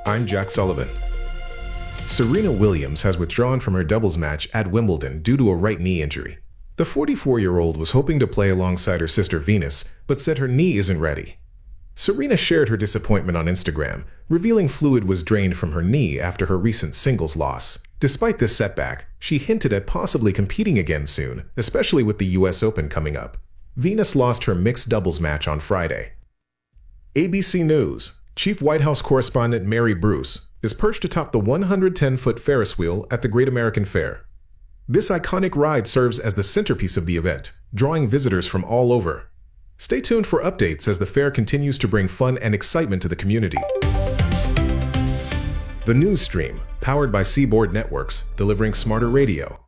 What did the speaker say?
I'm Jack Sullivan. Serena Williams has withdrawn from her doubles match at Wimbledon due to a right knee injury. The 44-year-old was hoping to play alongside her sister Venus, but said her knee isn't ready. Serena shared her disappointment on Instagram, revealing fluid was drained from her knee after her recent singles loss. Despite this setback, she hinted at possibly competing again soon, especially with the US Open coming up. Venus lost her mixed doubles match on Friday. ABC News. Chief White House correspondent Mary Bruce is perched atop the 110-foot Ferris wheel at the Great American Fair. This iconic ride serves as the centerpiece of the event, drawing visitors from all over. Stay tuned for updates as the fair continues to bring fun and excitement to the community. The News Stream, powered by Seaboard Networks, delivering smarter radio.